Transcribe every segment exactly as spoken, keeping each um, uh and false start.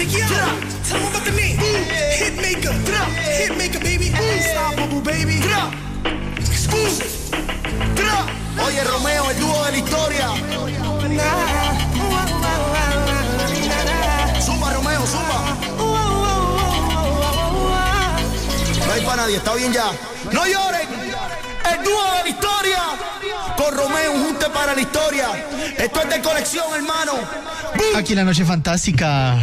yo, tell them about the name. Hitmaker, Hitmaker, baby. Unstoppable, baby. Exclusive. Oye, Romeo, el dúo de la historia. Zumba, Romeo, zumba. No hay para nadie, está bien ya. ¡No lloren! El dúo de la historia. Con Romeo, un junte para la historia. Esto es de colección, hermano. ¡Bum! Aquí la noche fantástica.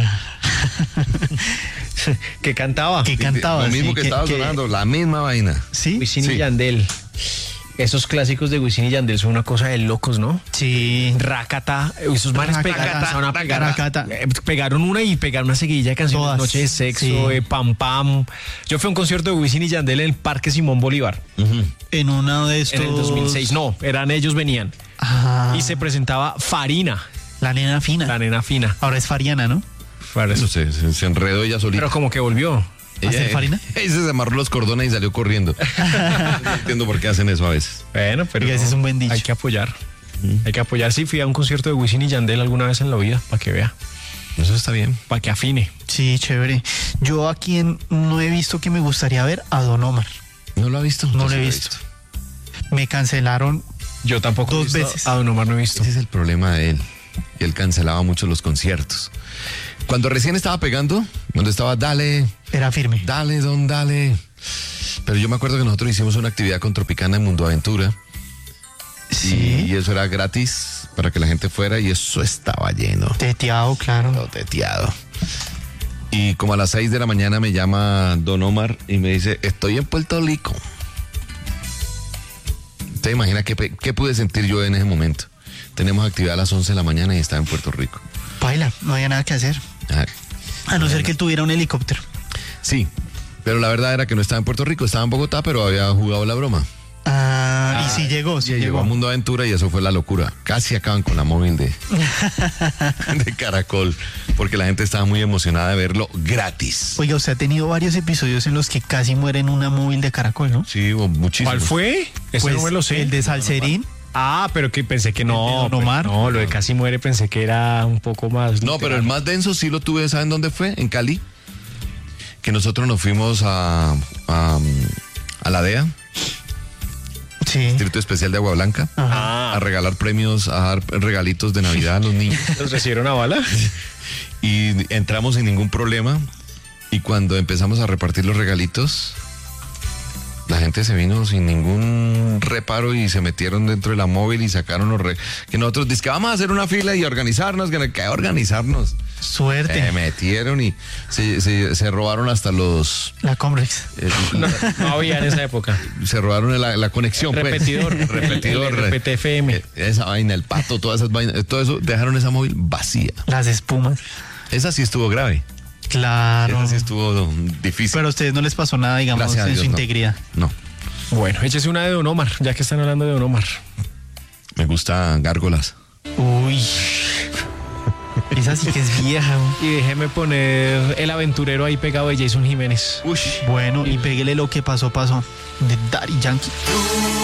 que cantaba. Que cantaba. Lo mismo sí, que, que estaba que... sonando, la misma vaina. Sí. Wisin Sí. y Yandel. Esos clásicos de Wisin y Yandel son una cosa de locos, ¿no? Sí. Rakata, esos manes Rakata, pegaron, a pegar, Rakata. eh, pegaron una y pegaron una seguidilla de canciones, Todas. Noche de Sexo, Sí. eh, Pam Pam. Yo fui a un concierto de Wisin y Yandel en el Parque Simón Bolívar. Uh-huh. En uno de estos. En el dos mil seis, no, eran ellos venían. Ah, Y se presentaba Farina, la nena fina. la nena fina. Ahora es Fariana, ¿no? Eso se, se, se enredó ella solita. Pero como que volvió. ¿Va a ser Farina? Ella se amarró los cordones y salió corriendo. No entiendo por qué hacen eso a veces. Bueno, pero Oiga, ese es un buen dicho. hay que apoyar. Hay que apoyar. Sí, fui a un concierto de Wisin y Yandel alguna vez en la vida, para que vea, Eso está bien. para que afine. Sí, chévere. Yo a quien no he visto que me gustaría ver, a Don Omar. ¿No lo ha visto? No Yo lo sí he visto. Me cancelaron. Yo tampoco he Dos visto veces. a Don Omar, no he visto. Ese es el problema de él. Y él cancelaba mucho los conciertos. Cuando recién estaba pegando, cuando estaba dale, Era firme. dale, don, dale. Pero yo me acuerdo que nosotros hicimos una actividad con Tropicana en Mundo Aventura. Sí. Y eso era gratis para que la gente fuera y eso estaba lleno. Teteado, claro. Todo teteado. Y como a las seis de la mañana me llama Don Omar y me dice, estoy en Puerto Rico. ¿Te imaginas qué, pe- qué pude sentir yo en ese momento? Tenemos actividad a las once de la mañana y estaba en Puerto Rico. Baila, no había nada que hacer. Ah, A no ser que él tuviera un helicóptero. sí, pero la verdad era que no estaba en Puerto Rico, estaba en Bogotá, pero había jugado la broma. Ah, y sí llegó, sí Llegó llegó. a Mundo Aventura y eso fue la locura. Casi acaban con la móvil de, de Caracol, porque la gente estaba muy emocionada de verlo gratis. Oiga, usted ha tenido varios episodios en los que casi muere en una móvil de Caracol, ¿no? Sí, hubo muchísimos. ¿Cuál fue? Ese Pues, no me lo sé. el de Salserín. Ah, pero que pensé que no. ¿El de Don Omar? pues, no, lo de Casi Muere pensé que era un poco más. No, pero el más denso sí lo tuve, ¿saben dónde fue? En Cali. Que nosotros nos fuimos a, a, a la D E A, Sí. Distrito Especial de Agua Blanca, Ah, a regalar premios, a dar regalitos de Navidad a los niños. ¿los recibieron a bala? Y entramos sin ningún problema. Y cuando empezamos a repartir los regalitos, la gente se vino sin ningún reparo y se metieron dentro de la móvil y sacaron los re... que nosotros dizque vamos a hacer una fila y organizarnos, que que organizarnos. Suerte. Se metieron y se, se, se robaron hasta los... La Comrex. eh, No, no había en esa época. se robaron la, la conexión. pues. Repetidor. Repetidor. El R P T F M. Eh, Esa vaina, el pato, todas esas vainas, todo eso, dejaron esa móvil vacía. Las espumas. Esa sí estuvo grave. Claro. Esa sí estuvo difícil. Pero a ustedes no les pasó nada, digamos, Gracias a en Dios, su no. integridad. No. Bueno, échese una de Don Omar, ya que están hablando de Don Omar. Me gusta Gárgolas. Uy. Esa sí que es vieja. güey. Y déjeme poner El Aventurero ahí pegado de Jason Jiménez. Uy. Bueno, y péguele lo que pasó, pasó. De Daddy Yankee. Tú